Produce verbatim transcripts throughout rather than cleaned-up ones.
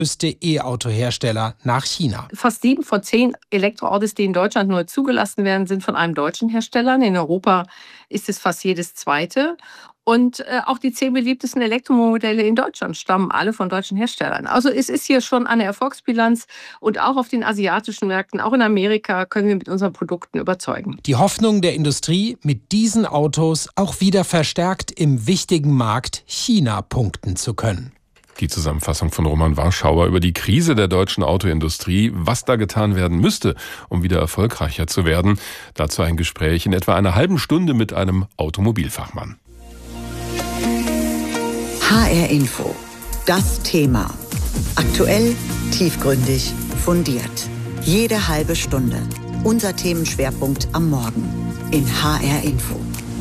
größte E-Auto-Hersteller nach China. Fast sieben von zehn Elektroautos, die in Deutschland neu zugelassen werden, sind von einem deutschen Hersteller. In Europa ist es fast jedes zweite. Und äh, auch die zehn beliebtesten Elektromodelle in Deutschland stammen alle von deutschen Herstellern. Also es ist hier schon eine Erfolgsbilanz. Und auch auf den asiatischen Märkten, auch in Amerika, können wir mit unseren Produkten überzeugen. Die Hoffnung der Industrie, mit diesen Autos auch wieder verstärkt im wichtigen Markt China punkten zu können. Die Zusammenfassung von Roman Warschauer über die Krise der deutschen Autoindustrie, was da getan werden müsste, um wieder erfolgreicher zu werden. Dazu ein Gespräch in etwa einer halben Stunde mit einem Automobilfachmann. H R Info. Das Thema. Aktuell, tiefgründig, fundiert. Jede halbe Stunde. Unser Themenschwerpunkt am Morgen in H R Info.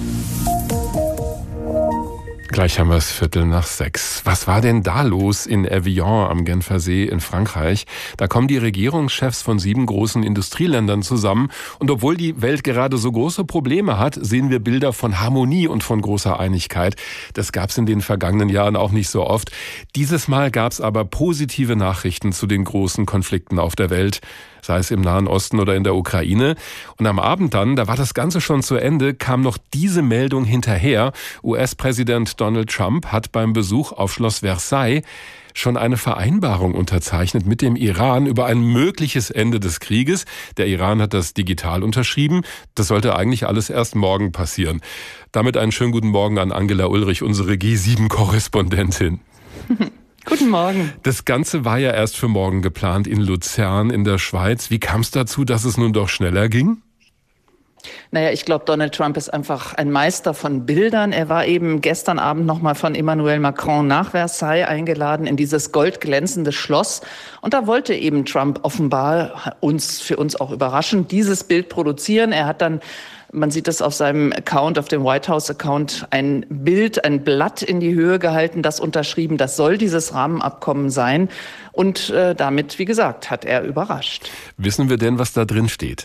Gleich haben wir es Viertel nach sechs. Was war denn da los in Evian am Genfer See in Frankreich? Da kommen die Regierungschefs von sieben großen Industrieländern zusammen. Und obwohl die Welt gerade so große Probleme hat, sehen wir Bilder von Harmonie und von großer Einigkeit. Das gab es in den vergangenen Jahren auch nicht so oft. Dieses Mal gab es aber positive Nachrichten zu den großen Konflikten auf der Welt, sei es im Nahen Osten oder in der Ukraine. Und am Abend dann, da war das Ganze schon zu Ende, kam noch diese Meldung hinterher. U S-Präsident Donald Trump hat beim Besuch auf Schloss Versailles schon eine Vereinbarung unterzeichnet mit dem Iran über ein mögliches Ende des Krieges. Der Iran hat das digital unterschrieben. Das sollte eigentlich alles erst morgen passieren. Damit einen schönen guten Morgen an Angela Ulrich, unsere G sieben Korrespondentin. Guten Morgen. Das Ganze war ja erst für morgen geplant in Luzern in der Schweiz. Wie kam es dazu, dass es nun doch schneller ging? Naja, ich glaube, Donald Trump ist einfach ein Meister von Bildern. Er war eben gestern Abend nochmal von Emmanuel Macron nach Versailles eingeladen in dieses goldglänzende Schloss. Und da wollte eben Trump offenbar uns, für uns auch überraschend, dieses Bild produzieren. Er hat dann, man sieht das auf seinem Account, auf dem White House-Account, ein Bild, ein Blatt in die Höhe gehalten, das unterschrieben, das soll dieses Rahmenabkommen sein. Und äh, damit, wie gesagt, hat er überrascht. Wissen wir denn, was da drin steht?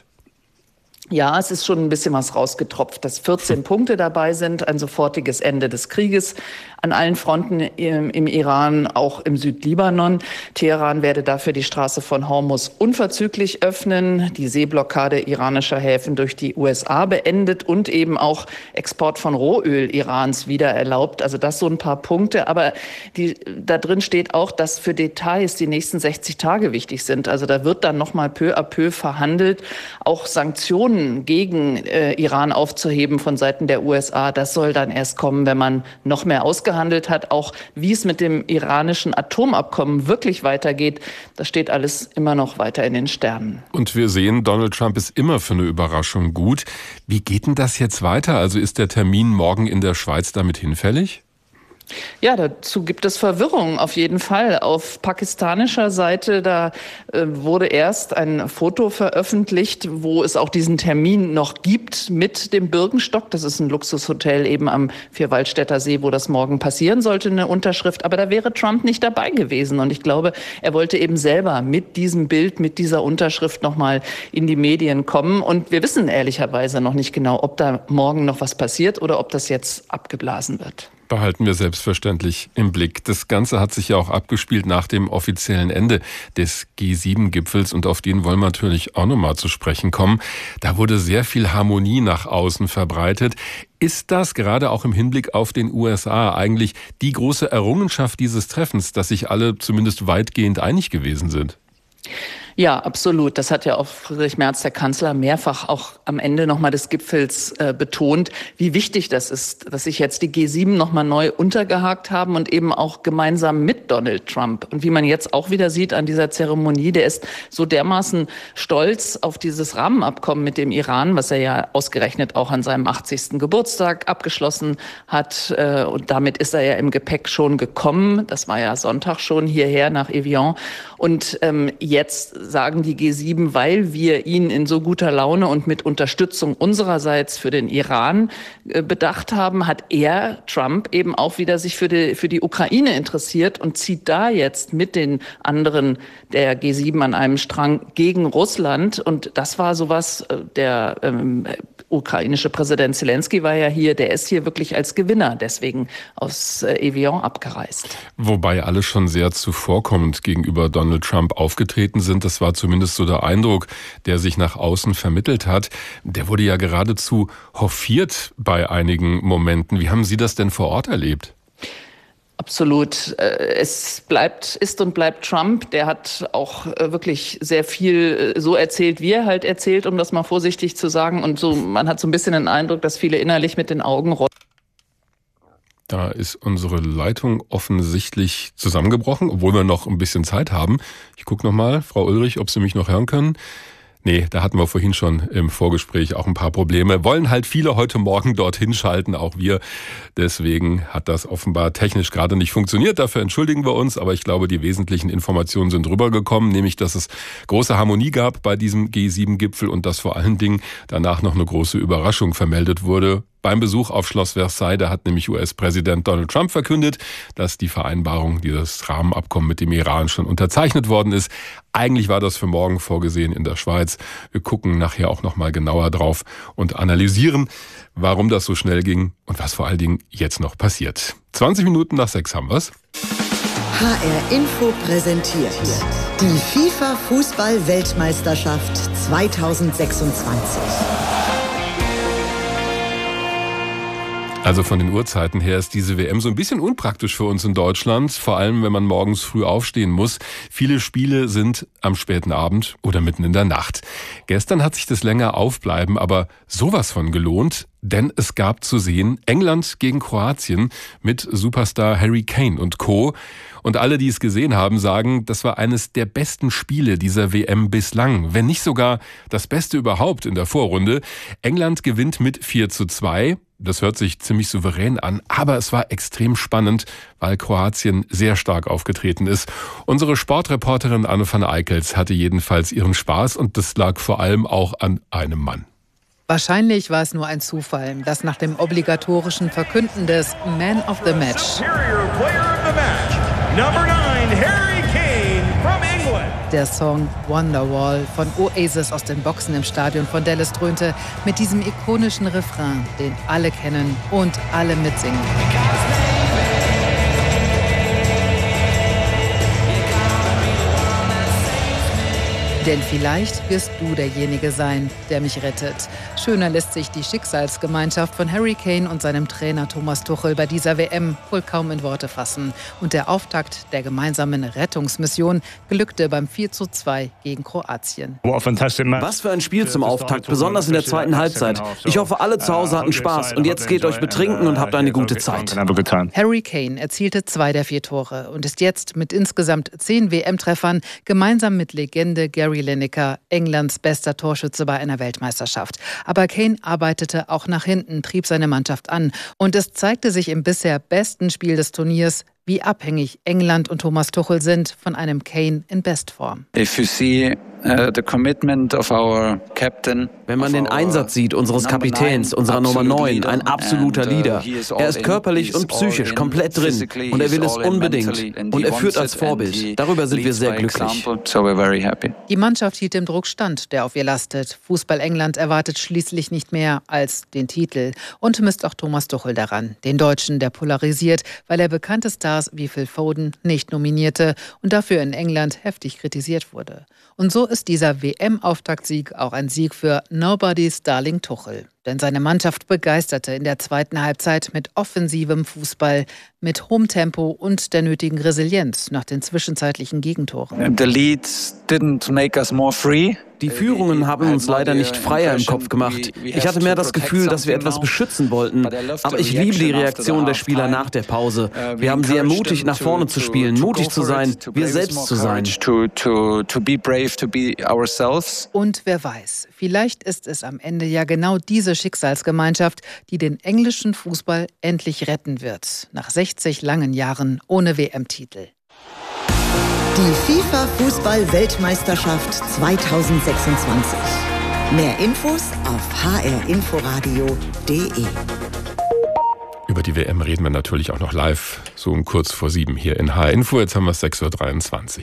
Ja, es ist schon ein bisschen was rausgetropft, dass vierzehn Punkte dabei sind, ein sofortiges Ende des Krieges an allen Fronten im, im Iran, auch im Südlibanon. Teheran werde dafür die Straße von Hormuz unverzüglich öffnen, die Seeblockade iranischer Häfen durch die U S A beendet und eben auch Export von Rohöl Irans wieder erlaubt. Also das so ein paar Punkte. Aber die, da drin steht auch, dass für Details die nächsten sechzig Tage wichtig sind. Also da wird dann nochmal peu à peu verhandelt, auch Sanktionen gegen äh, Iran aufzuheben von Seiten der U S A. Das soll dann erst kommen, wenn man noch mehr ausgehandelt hat. Auch wie es mit dem iranischen Atomabkommen wirklich weitergeht, das steht alles immer noch weiter in den Sternen. Und wir sehen, Donald Trump ist immer für eine Überraschung gut. Wie geht denn das jetzt weiter? Also ist der Termin morgen in der Schweiz damit hinfällig? Ja, dazu gibt es Verwirrung auf jeden Fall. Auf pakistanischer Seite, da äh, wurde erst ein Foto veröffentlicht, wo es auch diesen Termin noch gibt mit dem Birkenstock. Das ist ein Luxushotel eben am Vierwaldstätter See, wo das morgen passieren sollte, eine Unterschrift. Aber da wäre Trump nicht dabei gewesen. Und ich glaube, er wollte eben selber mit diesem Bild, mit dieser Unterschrift nochmal in die Medien kommen. Und wir wissen ehrlicherweise noch nicht genau, ob da morgen noch was passiert oder ob das jetzt abgeblasen wird. Behalten wir selbstverständlich im Blick. Das Ganze hat sich ja auch abgespielt nach dem offiziellen Ende des G sieben Gipfels und auf den wollen wir natürlich auch nochmal zu sprechen kommen. Da wurde sehr viel Harmonie nach außen verbreitet. Ist das gerade auch im Hinblick auf den U S A eigentlich die große Errungenschaft dieses Treffens, dass sich alle zumindest weitgehend einig gewesen sind? Ja, absolut. Das hat ja auch Friedrich Merz, der Kanzler, mehrfach auch am Ende nochmal des Gipfels äh, betont, wie wichtig das ist, dass sich jetzt die G sieben nochmal neu untergehakt haben und eben auch gemeinsam mit Donald Trump. Und wie man jetzt auch wieder sieht an dieser Zeremonie, der ist so dermaßen stolz auf dieses Rahmenabkommen mit dem Iran, was er ja ausgerechnet auch an seinem achtzigsten Geburtstag abgeschlossen hat. Äh, und damit ist er ja im Gepäck schon gekommen. Das war ja Sonntag schon hierher nach Evian. Und ähm, jetzt sagen die G sieben, weil wir ihn in so guter Laune und mit Unterstützung unsererseits für den Iran äh, bedacht haben, hat er, Trump, eben auch wieder sich für die, für die Ukraine interessiert und zieht da jetzt mit den anderen der G sieben an einem Strang gegen Russland. Und das war sowas, äh, der ähm, ukrainische Präsident Zelensky war ja hier, der ist hier wirklich als Gewinner deswegen aus Evian abgereist. Wobei alle schon sehr zuvorkommend gegenüber Donald Trump aufgetreten sind. Das war zumindest so der Eindruck, der sich nach außen vermittelt hat. Der wurde ja geradezu hofiert bei einigen Momenten. Wie haben Sie das denn vor Ort erlebt? Absolut. Es bleibt, ist und bleibt Trump. Der hat auch wirklich sehr viel so erzählt, wie er halt erzählt, um das mal vorsichtig zu sagen. Und so, man hat so ein bisschen den Eindruck, dass viele innerlich mit den Augen rollen. Da ist unsere Leitung offensichtlich zusammengebrochen, obwohl wir noch ein bisschen Zeit haben. Ich gucke nochmal, Frau Ulrich, ob Sie mich noch hören können. Nee, da hatten wir vorhin schon im Vorgespräch auch ein paar Probleme. Wollen halt viele heute Morgen dorthin schalten, auch wir. Deswegen hat das offenbar technisch gerade nicht funktioniert. Dafür entschuldigen wir uns. Aber ich glaube, die wesentlichen Informationen sind rübergekommen. Nämlich, dass es große Harmonie gab bei diesem G sieben Gipfel und dass vor allen Dingen danach noch eine große Überraschung vermeldet wurde. Beim Besuch auf Schloss Versailles, da hat nämlich U S-Präsident Donald Trump verkündet, dass die Vereinbarung, dieses Rahmenabkommen mit dem Iran schon unterzeichnet worden ist. Eigentlich war das für morgen vorgesehen in der Schweiz. Wir gucken nachher auch noch mal genauer drauf und analysieren, warum das so schnell ging und was vor allen Dingen jetzt noch passiert. zwanzig Minuten nach sechs haben wir's. H R Info präsentiert die FIFA-Fußball-Weltmeisterschaft zweitausendsechsundzwanzig. Also von den Uhrzeiten her ist diese W M so ein bisschen unpraktisch für uns in Deutschland, vor allem wenn man morgens früh aufstehen muss. Viele Spiele sind am späten Abend oder mitten in der Nacht. Gestern hat sich das länger aufbleiben aber sowas von gelohnt, denn es gab zu sehen England gegen Kroatien mit Superstar Harry Kane und Co. Und alle, die es gesehen haben, sagen, das war eines der besten Spiele dieser W M bislang, wenn nicht sogar das Beste überhaupt in der Vorrunde. England gewinnt mit vier zu zwei. Das hört sich ziemlich souverän an, aber es war extrem spannend, weil Kroatien sehr stark aufgetreten ist. Unsere Sportreporterin Anne van Eickels hatte jedenfalls ihren Spaß und das lag vor allem auch an einem Mann. Wahrscheinlich war es nur ein Zufall, dass nach dem obligatorischen Verkünden des Man of the Match der Song Wonderwall von Oasis aus den Boxen im Stadion von Dallas dröhnte, mit diesem ikonischen Refrain, den alle kennen und alle mitsingen. Denn vielleicht wirst du derjenige sein, der mich rettet. Schöner lässt sich die Schicksalsgemeinschaft von Harry Kane und seinem Trainer Thomas Tuchel bei dieser W M wohl kaum in Worte fassen. Und der Auftakt der gemeinsamen Rettungsmission glückte beim vier zu zwei gegen Kroatien. Was für ein Spiel zum Auftakt, besonders in der zweiten Halbzeit. Ich hoffe, alle zu Hause hatten Spaß und jetzt geht euch betrinken und habt eine gute Zeit. Harry Kane erzielte zwei der vier Tore und ist jetzt mit insgesamt zehn W M-Treffern gemeinsam mit Legende Gary Lineker Englands bester Torschütze bei einer Weltmeisterschaft. Aber Kane arbeitete auch nach hinten, trieb seine Mannschaft an. Und es zeigte sich im bisher besten Spiel des Turniers, wie abhängig England und Thomas Tuchel sind von einem Kane in Bestform. If you see uh, the commitment of our captain, wenn man den Einsatz sieht unseres Kapitäns, unserer Nummer neun, ein absoluter Leader. Er ist körperlich und psychisch komplett drin und er will es unbedingt. Und er führt als Vorbild. Darüber sind wir sehr glücklich. Die Mannschaft hielt dem Druck stand, der auf ihr lastet. Fußball England erwartet schließlich nicht mehr als den Titel und misst auch Thomas Tuchel daran. Den Deutschen, der polarisiert, weil er bekannte Stars wie Phil Foden nicht nominierte und dafür in England heftig kritisiert wurde. Und so ist dieser W M-Auftaktsieg auch ein Sieg für Nobody's Darling Tuchel. Denn seine Mannschaft begeisterte in der zweiten Halbzeit mit offensivem Fußball, mit hohem Tempo und der nötigen Resilienz nach den zwischenzeitlichen Gegentoren. The leads didn't make us more free. Die Führungen haben uns leider nicht freier im Kopf gemacht. Ich hatte mehr das Gefühl, dass wir etwas beschützen wollten. Aber ich liebe die Reaktion der Spieler nach der Pause. Wir haben sie ermutigt, nach vorne zu spielen, mutig zu sein, wir selbst zu sein. Und wer weiß, vielleicht ist es am Ende ja genau diese Schicksalsgemeinschaft, die den englischen Fußball endlich retten wird. Nach sechzig langen Jahren ohne W M-Titel. Die FIFA-Fußball-Weltmeisterschaft zweitausendsechsundzwanzig. Mehr Infos auf h r inforadio punkt d e. Über die W M reden wir natürlich auch noch live, so um kurz vor sieben hier in H R Info. Jetzt haben wir es sechs Uhr dreiundzwanzig.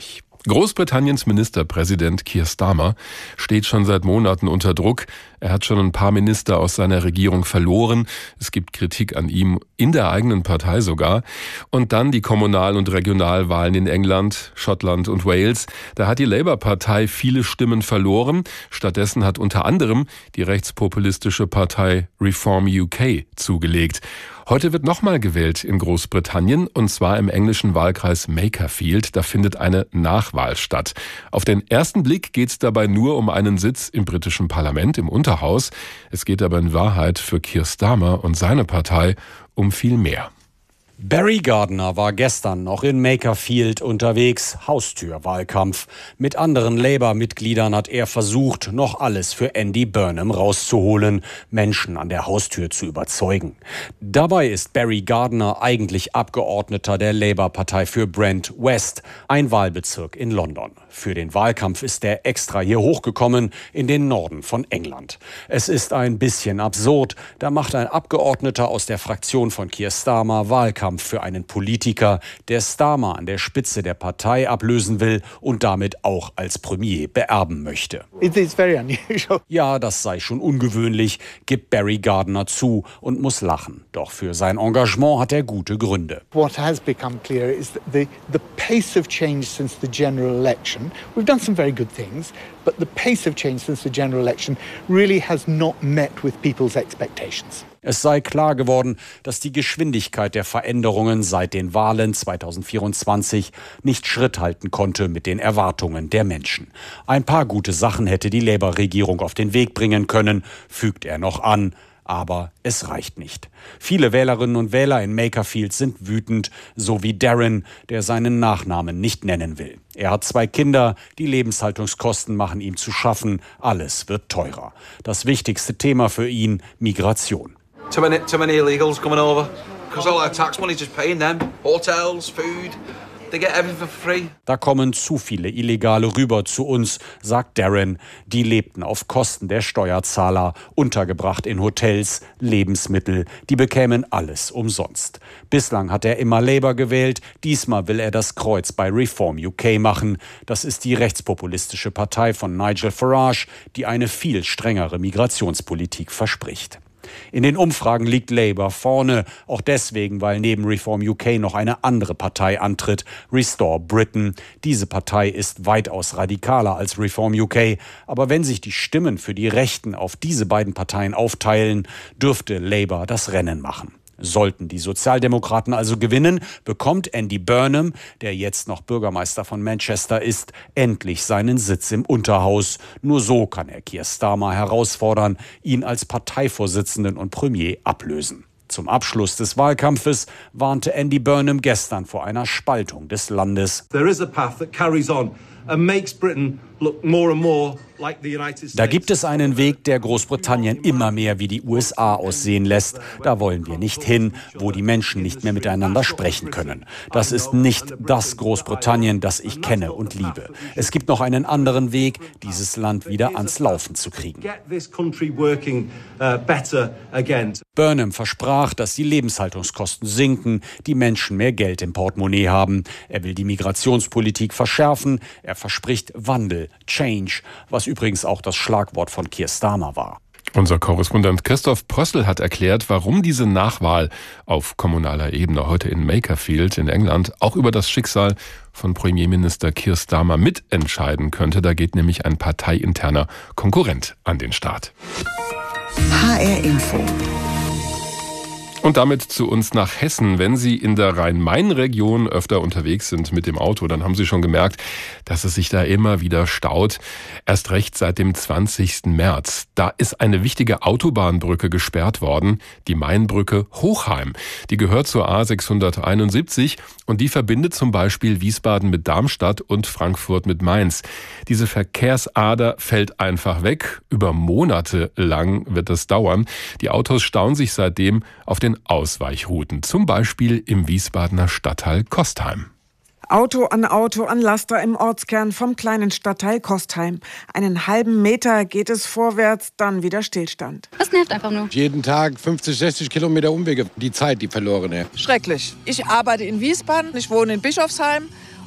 Großbritanniens Ministerpräsident Keir Starmer steht schon seit Monaten unter Druck. Er hat schon ein paar Minister aus seiner Regierung verloren. Es gibt Kritik an ihm in der eigenen Partei sogar. Und dann die Kommunal- und Regionalwahlen in England, Schottland und Wales. Da hat die Labour-Partei viele Stimmen verloren. Stattdessen hat unter anderem die rechtspopulistische Partei Reform U K zugelegt. Heute wird nochmal gewählt in Großbritannien, und zwar im englischen Wahlkreis Makerfield. Da findet eine Nachwahl statt. Auf den ersten Blick geht es dabei nur um einen Sitz im britischen Parlament, im Unterhaus. Es geht aber in Wahrheit für Keir Starmer und seine Partei um viel mehr. Barry Gardiner war gestern noch in Makerfield unterwegs, Haustürwahlkampf. Mit anderen Labour-Mitgliedern hat er versucht, noch alles für Andy Burnham rauszuholen, Menschen an der Haustür zu überzeugen. Dabei ist Barry Gardiner eigentlich Abgeordneter der Labour-Partei für Brent West, ein Wahlbezirk in London. Für den Wahlkampf ist er extra hier hochgekommen, in den Norden von England. Es ist ein bisschen absurd, da macht ein Abgeordneter aus der Fraktion von Keir Starmer Wahlkampf für einen Politiker, der Starmer an der Spitze der Partei ablösen will und damit auch als Premier beerben möchte. It is very unusual. Ja, das sei schon ungewöhnlich, gibt Barry Gardiner zu und muss lachen. Doch für sein Engagement hat er gute Gründe. What has become clear is that the, the pace of change since the general election, we've done some very good things, but the pace of change since the general election really has not met with people's expectations. Es sei klar geworden, dass die Geschwindigkeit der Veränderungen seit den Wahlen zweitausendvierundzwanzig nicht Schritt halten konnte mit den Erwartungen der Menschen. Ein paar gute Sachen hätte die Labour-Regierung auf den Weg bringen können, fügt er noch an. Aber es reicht nicht. Viele Wählerinnen und Wähler in Makerfield sind wütend, so wie Darren, der seinen Nachnamen nicht nennen will. Er hat zwei Kinder, die Lebenshaltungskosten machen ihm zu schaffen, alles wird teurer. Das wichtigste Thema für ihn: Migration. Too many, too many illegals coming over, because all our tax money just paying them, hotels, food. They get everything for free. Da kommen zu viele Illegale rüber zu uns, sagt Darren. Die lebten auf Kosten der Steuerzahler, untergebracht in Hotels, Lebensmittel. Die bekämen alles umsonst. Bislang hat er immer Labour gewählt. Diesmal will er das Kreuz bei Reform U K machen. Das ist die rechtspopulistische Partei von Nigel Farage, die eine viel strengere Migrationspolitik verspricht. In den Umfragen liegt Labour vorne, auch deswegen, weil neben Reform U K noch eine andere Partei antritt, Restore Britain. Diese Partei ist weitaus radikaler als Reform U K, aber wenn sich die Stimmen für die Rechten auf diese beiden Parteien aufteilen, dürfte Labour das Rennen machen. Sollten die Sozialdemokraten also gewinnen, bekommt Andy Burnham, der jetzt noch Bürgermeister von Manchester ist, endlich seinen Sitz im Unterhaus. Nur so kann er Keir Starmer herausfordern, ihn als Parteivorsitzenden und Premier ablösen. Zum Abschluss des Wahlkampfes warnte Andy Burnham gestern vor einer Spaltung des Landes. There is a path that carries on and makes Britain look more and more like the United States. Da gibt es einen Weg, der Großbritannien immer mehr wie die U S A aussehen lässt. Da wollen wir nicht hin, wo die Menschen nicht mehr miteinander sprechen können. Das ist nicht das Großbritannien, das ich kenne und liebe. Es gibt noch einen anderen Weg, dieses Land wieder ans Laufen zu kriegen. Burnham versprach, dass die Lebenshaltungskosten sinken, die Menschen mehr Geld im Portemonnaie haben. Er will die Migrationspolitik verschärfen. Er verspricht Wandel, Change, was übrigens auch das Schlagwort von Keir Starmer war. Unser Korrespondent Christoph Prössl hat erklärt, warum diese Nachwahl auf kommunaler Ebene heute in Makerfield in England auch über das Schicksal von Premierminister Keir Starmer mitentscheiden könnte. Da geht nämlich ein parteiinterner Konkurrent an den Start. H R Info. Und damit zu uns nach Hessen. Wenn Sie in der Rhein-Main-Region öfter unterwegs sind mit dem Auto, dann haben Sie schon gemerkt, dass es sich da immer wieder staut. Erst recht seit dem zwanzigsten März. Da ist eine wichtige Autobahnbrücke gesperrt worden, die Mainbrücke Hochheim. Die gehört zur A sechshunderteinundsiebzig und die verbindet zum Beispiel Wiesbaden mit Darmstadt und Frankfurt mit Mainz. Diese Verkehrsader fällt einfach weg. Über Monate lang wird das dauern. Die Autos stauen sich seitdem auf den Ausweichrouten, zum Beispiel im Wiesbadener Stadtteil Kostheim. Auto an Auto an Laster im Ortskern vom kleinen Stadtteil Kostheim. Einen halben Meter geht es vorwärts, dann wieder Stillstand. Das nervt einfach nur. Jeden Tag fünfzig, sechzig Kilometer Umwege, die Zeit, die verlorene. Schrecklich. Ich arbeite in Wiesbaden, ich wohne in Bischofsheim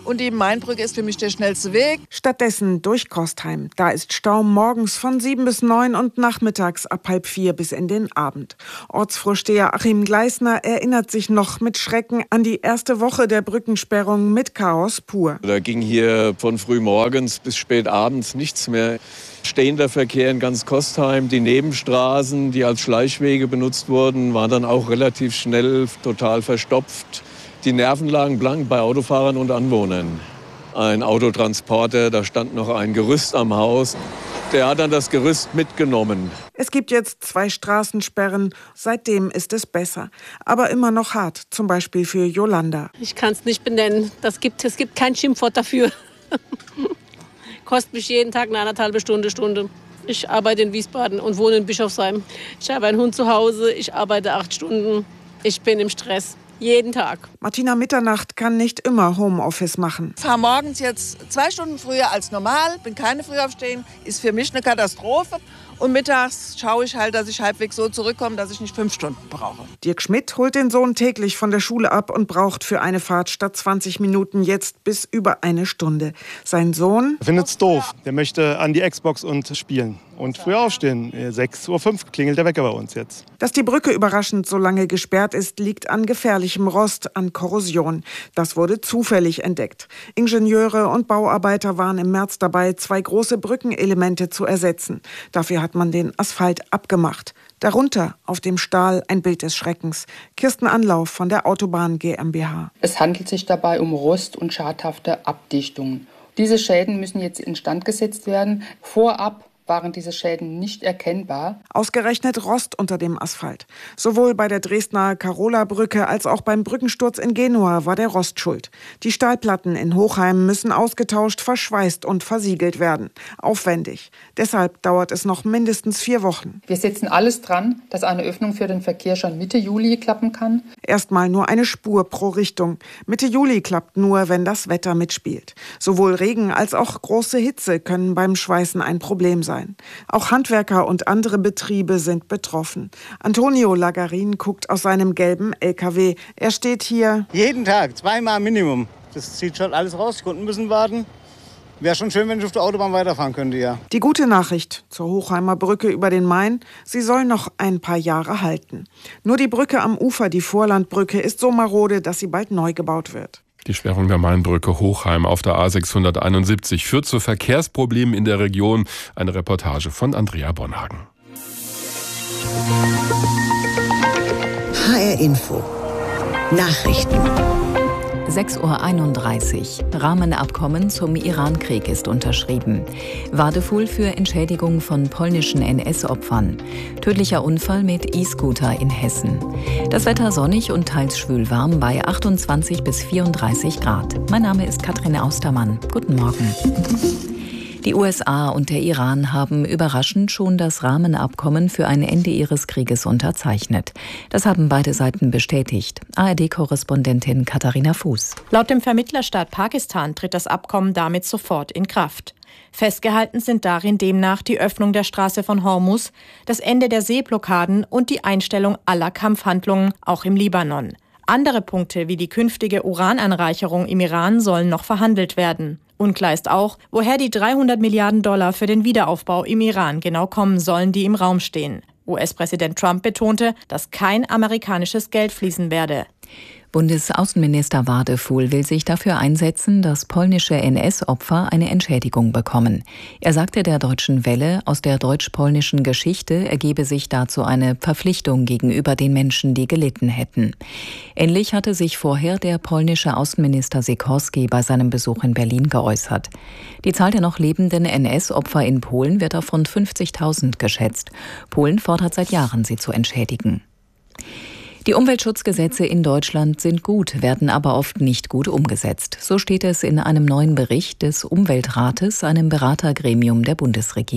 und die Mainbrücke ist für mich der schnellste Weg. Stattdessen durch Kostheim. Da ist Stau morgens von sieben bis neun und nachmittags ab halb vier bis in den Abend. Ortsvorsteher Achim Gleisner erinnert sich noch mit Schrecken an die erste Woche der Brückensperrung mit Chaos pur. Da ging hier von früh morgens bis spät abends nichts mehr. Stehender Verkehr in ganz Kostheim, die Nebenstraßen, die als Schleichwege benutzt wurden, waren dann auch relativ schnell total verstopft. Die Nerven lagen blank bei Autofahrern und Anwohnern. Ein Autotransporter, da stand noch ein Gerüst am Haus. Der hat dann das Gerüst mitgenommen. Es gibt jetzt zwei Straßensperren. Seitdem ist es besser. Aber immer noch hart, zum Beispiel für Jolanda. Ich kann es nicht benennen. Das gibt, es gibt kein Schimpfwort dafür. Kostet mich jeden Tag eine anderthalbe Stunde, Stunde. Ich arbeite in Wiesbaden und wohne in Bischofsheim. Ich habe einen Hund zu Hause. Ich arbeite acht Stunden. Ich bin im Stress. Jeden Tag. Martina Mitternacht kann nicht immer Homeoffice machen. Ich fahre morgens jetzt zwei Stunden früher als normal, bin keine Frühaufstehen, ist für mich eine Katastrophe. Und mittags schaue ich halt, dass ich halbwegs so zurückkomme, dass ich nicht fünf Stunden brauche. Dirk Schmidt holt den Sohn täglich von der Schule ab und braucht für eine Fahrt statt zwanzig Minuten jetzt bis über eine Stunde. Sein Sohn findet's doof. Der möchte an die Xbox und spielen. Und früh aufstehen. sechs Uhr fünf klingelt der Wecker bei uns jetzt. Dass die Brücke überraschend so lange gesperrt ist, liegt an gefährlichem Rost, an Korrosion. Das wurde zufällig entdeckt. Ingenieure und Bauarbeiter waren im März dabei, zwei große Brückenelemente zu ersetzen. Dafür hat man den Asphalt abgemacht. Darunter auf dem Stahl ein Bild des Schreckens. Kirsten Anlauf von der Autobahn GmbH. Es handelt sich dabei um Rost- und schadhafte Abdichtungen. Diese Schäden müssen jetzt instand gesetzt werden. Vorab waren diese Schäden nicht erkennbar. Ausgerechnet Rost unter dem Asphalt. Sowohl bei der Dresdner Karola-Brücke als auch beim Brückensturz in Genua war der Rost schuld. Die Stahlplatten in Hochheim müssen ausgetauscht, verschweißt und versiegelt werden. Aufwendig. Deshalb dauert es noch mindestens vier Wochen. Wir setzen alles dran, dass eine Öffnung für den Verkehr schon Mitte Juli klappen kann. Erstmal nur eine Spur pro Richtung. Mitte Juli klappt nur, wenn das Wetter mitspielt. Sowohl Regen als auch große Hitze können beim Schweißen ein Problem sein. Auch Handwerker und andere Betriebe sind betroffen. Antonio Lagarin guckt aus seinem gelben L K W. Er steht hier. Jeden Tag, zweimal Minimum. Das zieht schon alles raus. Die Kunden müssen warten. Wäre schon schön, wenn ich auf der Autobahn weiterfahren könnte, ja. Die gute Nachricht zur Hochheimer Brücke über den Main: Sie soll noch ein paar Jahre halten. Nur die Brücke am Ufer, die Vorlandbrücke, ist so marode, dass sie bald neu gebaut wird. Die Sperrung der Mainbrücke Hochheim auf der A sechshunderteinundsiebzig führt zu Verkehrsproblemen in der Region. Eine Reportage von Andrea Bonhagen. H R Info Nachrichten. sechs Uhr einunddreißig. Rahmenabkommen zum Iran-Krieg ist unterschrieben. Wadefuhl für Entschädigung von polnischen N S-Opfern. Tödlicher Unfall mit E-Scooter in Hessen. Das Wetter sonnig und teils schwülwarm bei achtundzwanzig bis vierunddreißig Grad. Mein Name ist Katrin Austermann. Guten Morgen. Die U S A und der Iran haben überraschend schon das Rahmenabkommen für ein Ende ihres Krieges unterzeichnet. Das haben beide Seiten bestätigt. A R D-Korrespondentin Katharina Fuß. Laut dem Vermittlerstaat Pakistan tritt das Abkommen damit sofort in Kraft. Festgehalten sind darin demnach die Öffnung der Straße von Hormuz, das Ende der Seeblockaden und die Einstellung aller Kampfhandlungen, auch im Libanon. Andere Punkte wie die künftige Urananreicherung im Iran sollen noch verhandelt werden. Unklar ist auch, woher die dreihundert Milliarden Dollar für den Wiederaufbau im Iran genau kommen sollen, die im Raum stehen. U S-Präsident Trump betonte, dass kein amerikanisches Geld fließen werde. Bundesaußenminister Wadefuhl will sich dafür einsetzen, dass polnische N S-Opfer eine Entschädigung bekommen. Er sagte der Deutschen Welle, aus der deutsch-polnischen Geschichte ergebe sich dazu eine Verpflichtung gegenüber den Menschen, die gelitten hätten. Ähnlich hatte sich vorher der polnische Außenminister Sikorski bei seinem Besuch in Berlin geäußert. Die Zahl der noch lebenden N S-Opfer in Polen wird auf rund fünfzigtausend geschätzt. Polen fordert seit Jahren, sie zu entschädigen. Die Umweltschutzgesetze in Deutschland sind gut, werden aber oft nicht gut umgesetzt. So steht es in einem neuen Bericht des Umweltrates, einem Beratergremium der Bundesregierung.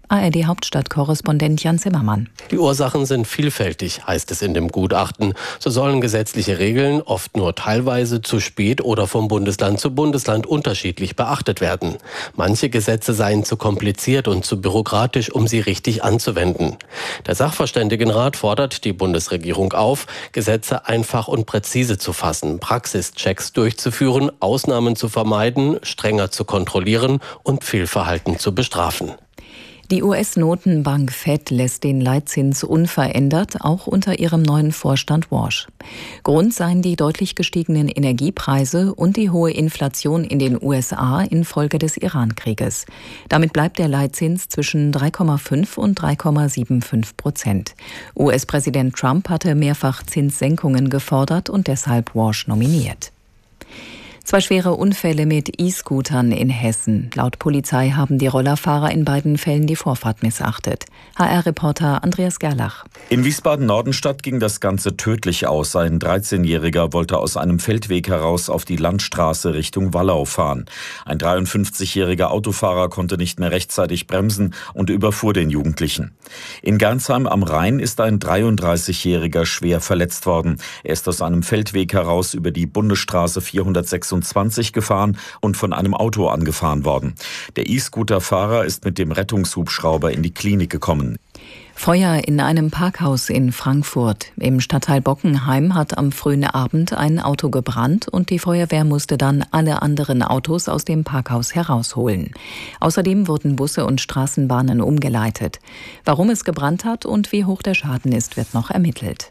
A R D-Hauptstadtkorrespondent Jan Zimmermann. Die Ursachen sind vielfältig, heißt es in dem Gutachten. So sollen gesetzliche Regeln oft nur teilweise zu spät oder vom Bundesland zu Bundesland unterschiedlich beachtet werden. Manche Gesetze seien zu kompliziert und zu bürokratisch, um sie richtig anzuwenden. Der Sachverständigenrat fordert die Bundesregierung auf, Gesetze einfach und präzise zu fassen, Praxischecks durchzuführen, Ausnahmen zu vermeiden, strenger zu kontrollieren und Fehlverhalten zu bestrafen. Die U S-Notenbank Fed lässt den Leitzins unverändert, auch unter ihrem neuen Vorstand Walsh. Grund seien die deutlich gestiegenen Energiepreise und die hohe Inflation in den U S A infolge des Iran-Krieges. Damit bleibt der Leitzins zwischen drei Komma fünf und drei Komma fünfundsiebzig Prozent. U S-Präsident Trump hatte mehrfach Zinssenkungen gefordert und deshalb Walsh nominiert. Zwei schwere Unfälle mit E-Scootern in Hessen. Laut Polizei haben die Rollerfahrer in beiden Fällen die Vorfahrt missachtet. H R-Reporter Andreas Gerlach. In Wiesbaden-Nordenstadt ging das Ganze tödlich aus. Ein dreizehnjähriger wollte aus einem Feldweg heraus auf die Landstraße Richtung Wallau fahren. Ein dreiundfünfzigjähriger Autofahrer konnte nicht mehr rechtzeitig bremsen und überfuhr den Jugendlichen. In Gernsheim am Rhein ist ein dreiunddreißigjähriger schwer verletzt worden. Er ist aus einem Feldweg heraus über die Bundesstraße vierhundertsechsundzwanzig gefahren und von einem Auto angefahren worden. Der E-Scooter-Fahrer ist mit dem Rettungshubschrauber in die Klinik gekommen. Feuer in einem Parkhaus in Frankfurt. Im Stadtteil Bockenheim hat am frühen Abend ein Auto gebrannt und die Feuerwehr musste dann alle anderen Autos aus dem Parkhaus herausholen. Außerdem wurden Busse und Straßenbahnen umgeleitet. Warum es gebrannt hat und wie hoch der Schaden ist, wird noch ermittelt.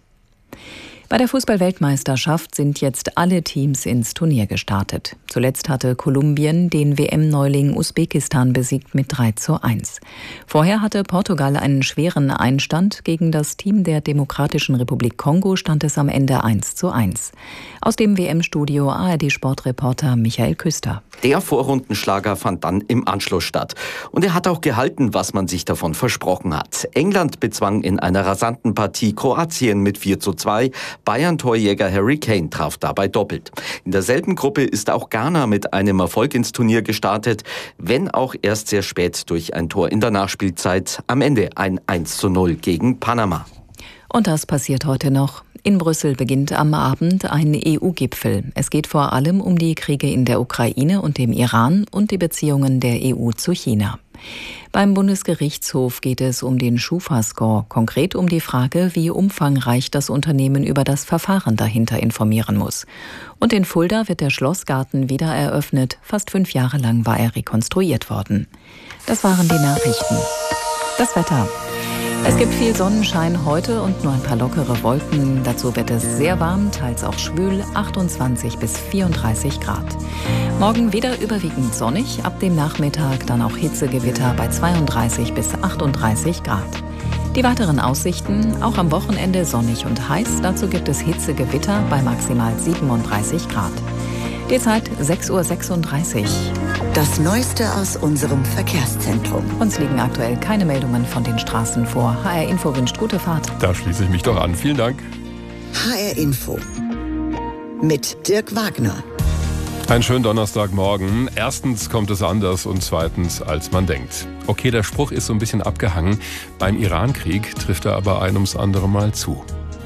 Bei der Fußball-Weltmeisterschaft sind jetzt alle Teams ins Turnier gestartet. Zuletzt hatte Kolumbien den W M-Neuling Usbekistan besiegt mit drei zu eins. Vorher hatte Portugal einen schweren Einstand. Gegen das Team der Demokratischen Republik Kongo stand es am Ende eins zu eins. Aus dem W M-Studio A R D-Sportreporter Michael Küster. Der Vorrundenschlager fand dann im Anschluss statt. Und er hat auch gehalten, was man sich davon versprochen hat. England bezwang in einer rasanten Partie Kroatien mit vier zu zwei. Bayern-Torjäger Harry Kane traf dabei doppelt. In derselben Gruppe ist auch Ghana mit einem Erfolg ins Turnier gestartet, wenn auch erst sehr spät durch ein Tor in der Nachspielzeit. Am Ende ein eins zu null gegen Panama. Und das passiert heute noch. In Brüssel beginnt am Abend ein E U-Gipfel. Es geht vor allem um die Kriege in der Ukraine und dem Iran und die Beziehungen der E U zu China. Beim Bundesgerichtshof geht es um den Schufa-Score, konkret um die Frage, wie umfangreich das Unternehmen über das Verfahren dahinter informieren muss. Und in Fulda wird der Schlossgarten wieder eröffnet. Fast fünf Jahre lang war er rekonstruiert worden. Das waren die Nachrichten. Das Wetter. Es gibt viel Sonnenschein heute und nur ein paar lockere Wolken. Dazu wird es sehr warm, teils auch schwül, achtundzwanzig bis vierunddreißig Grad. Morgen wieder überwiegend sonnig, ab dem Nachmittag dann auch Hitzegewitter bei zweiunddreißig bis achtunddreißig Grad. Die weiteren Aussichten, auch am Wochenende sonnig und heiß. Dazu gibt es Hitzegewitter bei maximal siebenunddreißig Grad. Die Zeit sechs Uhr sechsunddreißig. Das Neueste aus unserem Verkehrszentrum. Uns liegen aktuell keine Meldungen von den Straßen vor. H R Info wünscht gute Fahrt. Da schließe ich mich doch an. Vielen Dank. H R Info mit Dirk Wagner. Einen schönen Donnerstagmorgen. Erstens kommt es anders und zweitens, als man denkt. Okay, der Spruch ist so ein bisschen abgehangen. Beim Iran-Krieg trifft er aber ein ums andere Mal zu.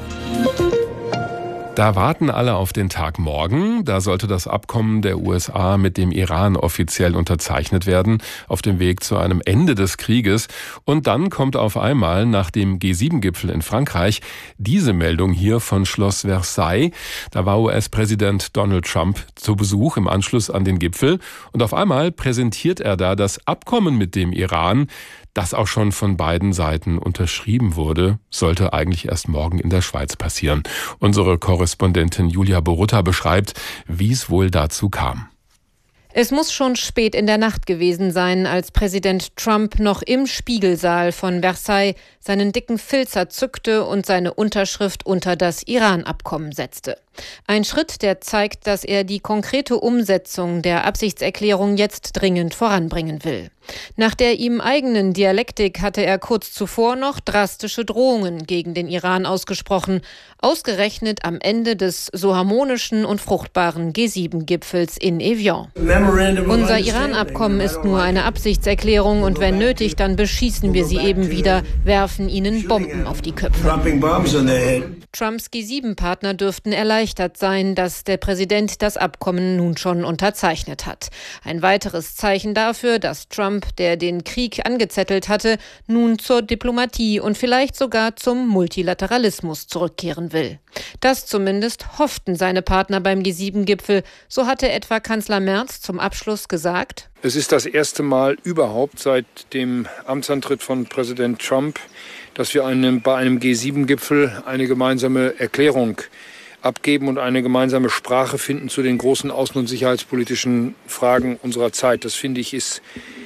Da warten alle auf den Tag morgen. Da sollte das Abkommen der U S A mit dem Iran offiziell unterzeichnet werden, auf dem Weg zu einem Ende des Krieges. Und dann kommt auf einmal nach dem G sieben Gipfel in Frankreich diese Meldung hier von Schloss Versailles. Da war U S-Präsident Donald Trump zu Besuch im Anschluss an den Gipfel. Und auf einmal präsentiert er da das Abkommen mit dem Iran, das auch schon von beiden Seiten unterschrieben wurde, sollte eigentlich erst morgen in der Schweiz passieren. Unsere Korrespondentin Julia Borutta beschreibt, wie es wohl dazu kam. Es muss schon spät in der Nacht gewesen sein, als Präsident Trump noch im Spiegelsaal von Versailles seinen dicken Filzer zückte und seine Unterschrift unter das Iran-Abkommen setzte. Ein Schritt, der zeigt, dass er die konkrete Umsetzung der Absichtserklärung jetzt dringend voranbringen will. Nach der ihm eigenen Dialektik hatte er kurz zuvor noch drastische Drohungen gegen den Iran ausgesprochen, ausgerechnet am Ende des so harmonischen und fruchtbaren G sieben Gipfels in Evian. Unser Iran-Abkommen ist nur eine Absichtserklärung und wenn nötig, dann beschießen wir sie eben wieder, werfen ihnen Bomben auf die Köpfe. Trumps G sieben Partner dürften erleichtert sein, dass der Präsident das Abkommen nun schon unterzeichnet hat. Ein weiteres Zeichen dafür, dass Trump, der den Krieg angezettelt hatte, nun zur Diplomatie und vielleicht sogar zum Multilateralismus zurückkehren will. Das zumindest hofften seine Partner beim G sieben Gipfel. So hatte etwa Kanzler Merz zum Abschluss gesagt: Es ist das erste Mal überhaupt seit dem Amtsantritt von Präsident Trump, dass wir einem, bei einem G sieben Gipfel eine gemeinsame Erklärung abgeben und eine gemeinsame Sprache finden zu den großen außen- und sicherheitspolitischen Fragen unserer Zeit. Das, finde ich, ist